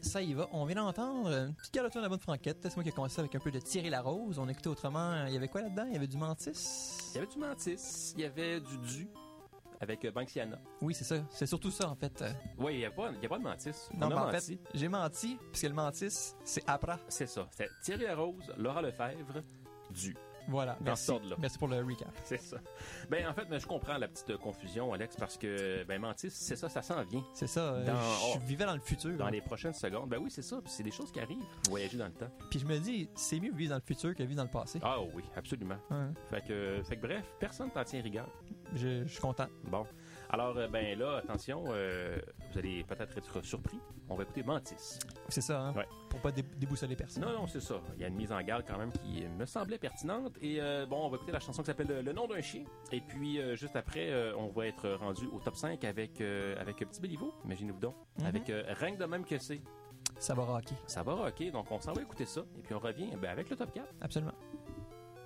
ça y va. On vient d'entendre une petite garotte de la bonne franquette. C'est moi qui ai commencé avec un peu de Thierry Larose. On écoutait autrement. Il y avait quoi là-dedans? Il y avait du Mantis? Il y avait du Mantis, il y avait du avec Banksiana. Oui, c'est ça. C'est surtout ça, en fait. Oui, il n'y a pas de Mantis. Non, On mais a en menti. fait, j'ai menti, puisque le Mantis, c'est après. C'est ça. C'est Thierry Larose, Laura Lefebvre, du. Voilà. Dans Merci. ce ordre-là. Merci pour le recap. C'est ça. Ben, en fait, je comprends la petite confusion, Alex, parce que, Mantis, c'est ça s'en vient. C'est ça. Je vivais dans le futur. Dans les prochaines secondes. Ben oui, c'est ça. Puis c'est des choses qui arrivent. Voyager dans le temps. Puis je me dis, c'est mieux vivre dans le futur que vivre dans le passé. Ah oui, absolument. Ouais. Fait que bref, personne t'en tient rigueur. Je suis content. Bon. Alors, ben là, attention, vous allez peut-être être surpris. On va écouter Mantis. C'est ça, hein? Ouais. Pour pas déboussoler personne. Non, c'est ça. Il y a une mise en garde quand même qui me semblait pertinente. Et bon, on va écouter la chanson qui s'appelle Le nom d'un chien. Et puis, juste après, on va être rendu au top 5 avec Petit Béliveau, imaginez-vous donc. Avec Rien que de même que c'est. Ça va rocker. Ça va rocker, donc on s'en va écouter ça. Et puis, on revient avec le top 4. Absolument.